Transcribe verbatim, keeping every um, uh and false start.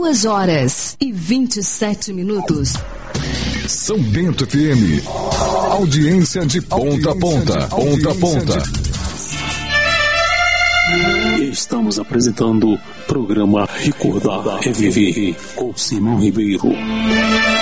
Duas horas e vinte e sete minutos. São Bento F M. Audiência de ponta a ponta. Ponta a ponta. Estamos apresentando o programa Recordar é Viver com Simão Ribeiro.